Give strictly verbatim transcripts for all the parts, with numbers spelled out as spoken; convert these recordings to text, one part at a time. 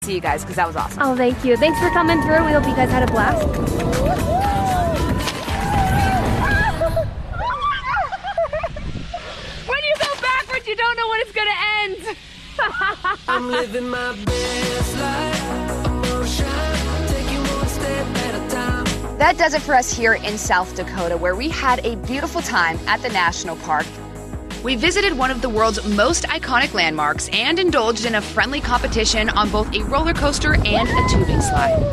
see you guys because that was awesome. Oh, thank you. Thanks for coming through. We hope you guys had a blast. When you go backwards, you don't know when it's going to end. I'm living my best life. Emotion, taking one step at a time. That does it for us here in South Dakota, where we had a beautiful time at the National Park. We visited one of the world's most iconic landmarks and indulged in a friendly competition on both a roller coaster and a tubing slide.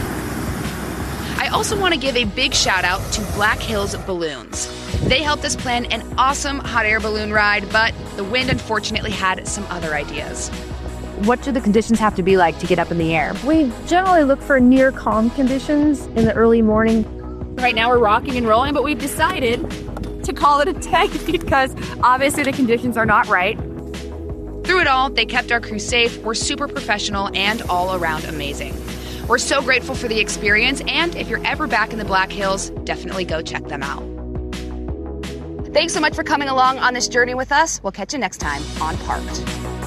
I also want to give a big shout out to Black Hills Balloons. They helped us plan an awesome hot air balloon ride, but the wind unfortunately had some other ideas. What do the conditions have to be like to get up in the air? We generally look for near calm conditions in the early morning. Right now we're rocking and rolling, but we've decided to call it a day because obviously the conditions are not right. Through it all, they kept our crew safe, were super professional, and all around amazing. We're so grateful for the experience, and if you're ever back in the Black Hills, definitely go check them out. Thanks so much for coming along on this journey with us. We'll catch you next time on Parked.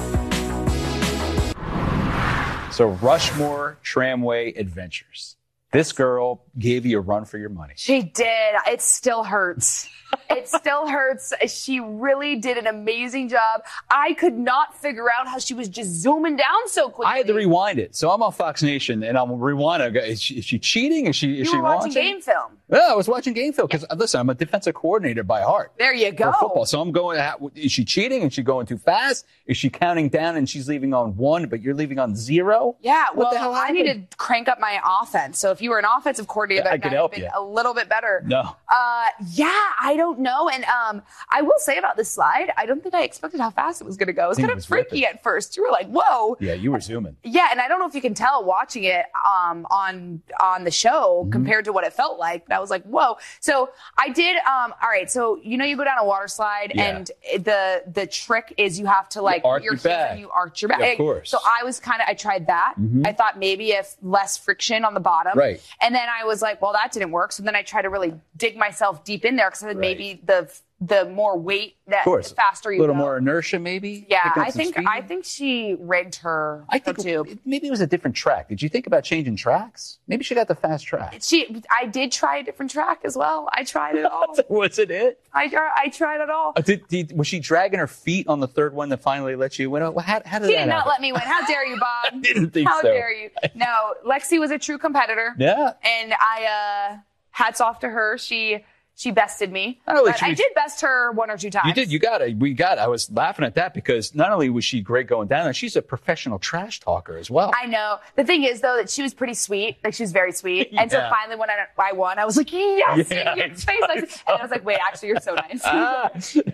So Rushmore Tramway Adventures. This girl gave you a run for your money. She did. It still hurts. It still hurts. She really did an amazing job. I could not figure out how she was just zooming down so quickly. I had to rewind it. So I'm on Fox Nation, and I'm rewind it. Is she, is she cheating? Is she, is you she were watching launching? game film. Yeah, I was watching game film because, listen, I'm a defensive coordinator by heart. There you go. For football. So I'm going, is she cheating? Is she going too fast? Is she counting down and she's leaving on one, but you're leaving on zero? Yeah, what the well, hell I need to crank up my offense. So if you were an offensive coordinator, I that could might have help been you. a little bit better. No. Uh, yeah, I don't know. And um, I will say about this slide, I don't think I expected how fast it was going to go. It was Dude, kind it of was freaky ripping. at first. You were like, whoa. Yeah, you were zooming. Yeah, and I don't know if you can tell watching it um, on on the show Mm-hmm. compared to what it felt like. But I was like, whoa. So I did. Um, all right. So you know, you go down a water slide, Yeah. and the the trick is you have to like arch put your your heels back. and you arch your back. Yeah, of course. So I was kind of I tried that. Mhm. I thought maybe if less friction on the bottom. Right. And then I was like, well, that didn't work. So then I tried to really dig myself deep in there because Right. maybe the the more weight that Of course. the faster you A little go. more inertia, maybe? Yeah, Pick up I some think speed? I think she rigged her, I her think tube. it- maybe it was a different track. Did you think about changing tracks? Maybe she got the fast track. She, I did try a different track as well. I tried it all. Was it it? I, I tried it all. Uh, did, did, was she dragging her feet on the third one that finally let you win? Well, how, how did She that did not happen? let me win. How dare you, Bob? I didn't think How so. dare you? No, Lexi was a true competitor. Yeah. And I, uh, hats off to her. She, she bested me. Not only But she I was- did best her one or two times. You did. You got it. We got it. I was laughing at that because not only was she great going down there, she's a professional trash talker as well. I know. The thing is, though, that she was pretty sweet. Like, she was very sweet. And so Yeah. finally, when I, I won, I was like, yes, Yeah, in your face. Lexi. And I was like, wait, actually, you're so nice. Ah,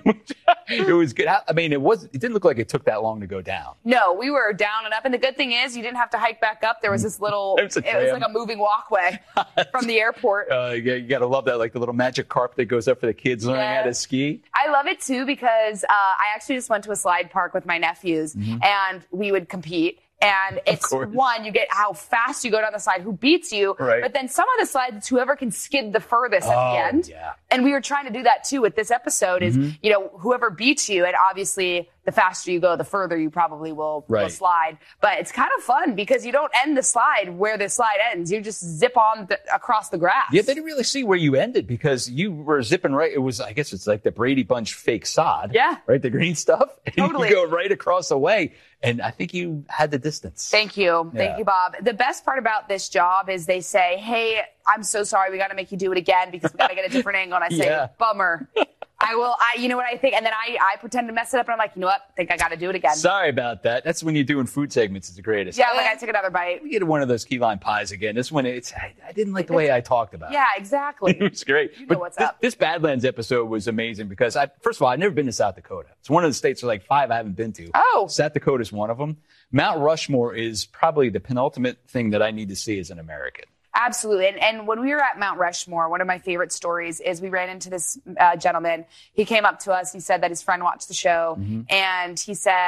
it was good. I mean, it was. It didn't look like it took that long to go down. No, we were down and up. And the good thing is you didn't have to hike back up. There was this little, It was a it was tram. like a moving walkway from the airport. Uh, you, you got to love that, like the little magic carpet that goes up for the kids learning Yeah. how to ski. I love it too because uh, I actually just went to a slide park with my nephews and we would compete. And it's course. one, you get how fast you go down the slide, who beats you. Right. But then some of the slides, it's whoever can skid the furthest at Oh, the end. yeah. And we were trying to do that too with this episode is, you know, whoever beats you, and obviously the faster you go, the further you probably will, will Right. slide. But it's kind of fun because you don't end the slide where the slide ends. You just zip on the, across the grass. Yeah, they didn't really see where you ended because you were zipping right. It was, I guess it's like the Brady Bunch fake sod. Yeah. Right? The green stuff. And Totally. you go right across the way. And I think you had the distance. Thank you. Yeah. Thank you, Bob. The best part about this job is they say, hey, I'm so sorry. We got to make you do it again because we got to get a different angle. And I say, Yeah. bummer. I will. I, you know what I think? And then I, I pretend to mess it up and I'm like, you know what? I think I got to do it again. Sorry about that. That's when you're doing food segments. It's the greatest. yeah. Like Eh, I took another bite. we get one of those key lime pies again. This one, it's, I, I didn't like the way I talked about it. Yeah, exactly. It was great. You know but what's this, up. this Badlands episode was amazing because I, first of all, I've never been to South Dakota. It's one of the states, or like five I haven't been to. Oh. South Dakota is one of them. Mount Rushmore is probably the penultimate thing that I need to see as an American. Absolutely. And, and when we were at Mount Rushmore, one of my favorite stories is we ran into this uh, gentleman. He came up to us. He said that his friend watched the show Mm-hmm. and he said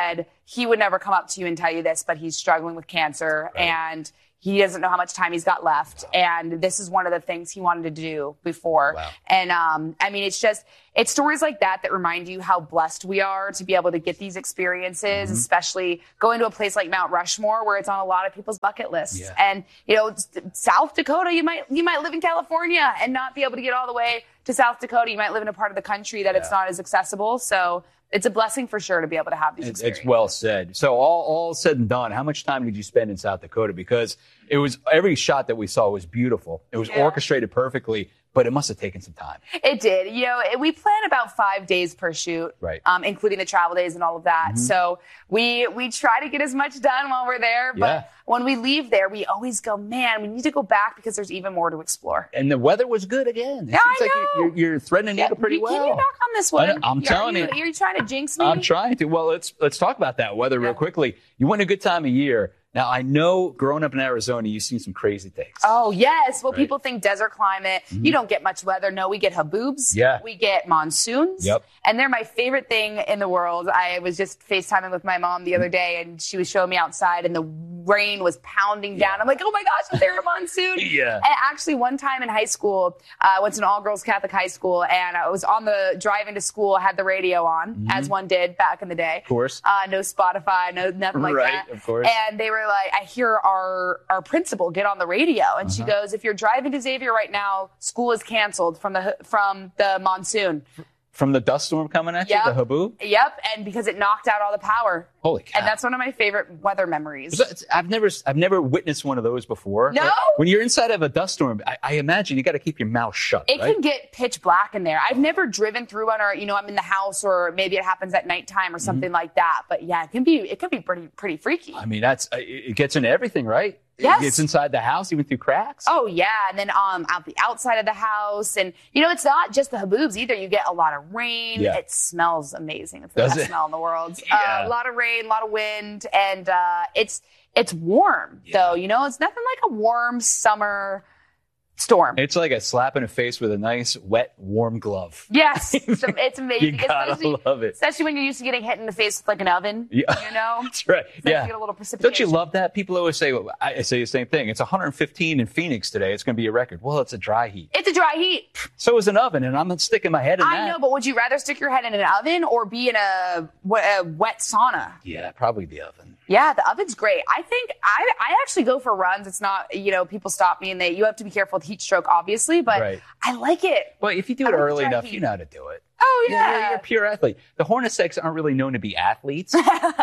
he would never come up to you and tell you this, but he's struggling with cancer Right. and he doesn't know how much time he's got left. Wow. And this is one of the things he wanted to do before. Wow. And, um, I mean, it's just, it's stories like that that remind you how blessed we are to be able to get these experiences, mm-hmm. especially going to a place like Mount Rushmore, where it's on a lot of people's bucket lists. Yeah. And, you know, South Dakota, you might, you might live in California and not be able to get all the way to South Dakota. You might live in a part of the country that yeah. it's not as accessible. So it's a blessing for sure to be able to have these it's, experiences. It's well said. So all, all said and done, how much time did you spend in South Dakota? Because it was, every shot that we saw was beautiful. It was yeah. orchestrated perfectly, but it must have taken some time. It did. You know, we plan about five days per shoot, right? Um, including the travel days and all of that. Mm-hmm. So we, we try to get as much done while we're there. But yeah. when we leave there, we always go, man, we need to go back because there's even more to explore. And the weather was good again. It yeah, seems I like know. You're, you're threading the needle pretty you, well. Can you knock on this one? I, I'm are telling you, you. Are you trying to jinx me? I'm trying to. Well, let's, let's talk about that weather yeah. real quickly. You went a good time of year. Now, I know growing up in Arizona, you've seen some crazy things. Oh, yes. Well, right? people think desert climate. Mm-hmm. You don't get much weather. No, we get haboobs. Yeah. We get monsoons. Yep. And they're my favorite thing in the world. I was just FaceTiming with my mom the other day, and she was showing me outside, and the rain was pounding down. Yeah. I'm like, oh, my gosh, is there a monsoon? yeah. And actually, one time in high school, uh, I went to an all-girls Catholic high school, and I was on the driving to school, I had the radio on, mm-hmm. as one did back in the day. Of course. Uh, no Spotify, no nothing like right, that. Right, of course. And they were like, I hear our our principal get on the radio, and uh-huh. she goes, if you're driving to Xavier right now, school is canceled from the from the monsoon. From the dust storm coming at yep. you, the haboob? Yep, and because it knocked out all the power. Holy cow. And that's one of my favorite weather memories. So I've never I've never witnessed one of those before. No? Like, when you're inside of a dust storm, I, I imagine you got to keep your mouth shut, It right? can get pitch black in there. I've never driven through one, or, you know, I'm in the house, or maybe it happens at nighttime or something mm-hmm. like that. But yeah, it can be, it can be pretty, pretty freaky. I mean, that's, it gets into everything, right? Yes. It gets inside the house, even through cracks. Oh, yeah. And then um, out the outside of the house. And, you know, it's not just the haboobs either. You get a lot of rain. Yeah. It smells amazing. It's the Does best it? smell in the world. Yeah. Uh, a lot of rain, a lot of wind. And uh, it's it's warm, Yeah. though. You know, it's nothing like a warm summer storm. It's like a slap in the face with a nice, wet, warm glove. Yes. It's, it's amazing. You gotta especially, love it. Especially when you're used to getting hit in the face with like an oven. Yeah. You know? That's right. It's like yeah. you get a little precipitation. Don't you love that? People always say, well, I say the same thing. It's one hundred fifteen in Phoenix today. It's going to be a record. Well, it's a dry heat. It's a dry heat. So is an oven, and I'm not sticking my head in I that. know, but would you rather stick your head in an oven or be in a, a wet sauna? Yeah, probably the oven. Yeah, the oven's great. I think I I actually go for runs. It's not, you know, people stop me and they, you have to be careful with heat stroke, obviously, but Right. I like it. Well, if you do I it like early dry enough, heat. you know how to do it. Oh, You're- yeah. You're, you're a pure athlete. The Hornaceks aren't really known to be athletes.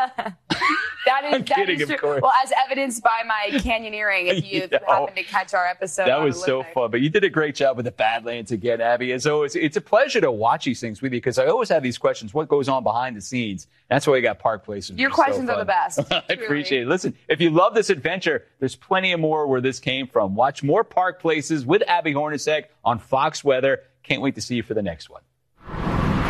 That is, I'm that kidding, is of true. course. Well, as evidenced by my canyoneering, if you You know, happen to catch our episode. That on was so Olympic. fun. But you did a great job with the Badlands again, Abby. As always, it's a pleasure to watch these things with you because I always have these questions. What goes on behind the scenes? That's why we got Park Place. Your questions are the best. I truly. appreciate it. Listen, if you love this adventure, there's plenty of more where this came from. Watch more Park Places with Abby Hornacek on Fox Weather. Can't wait to see you for the next one.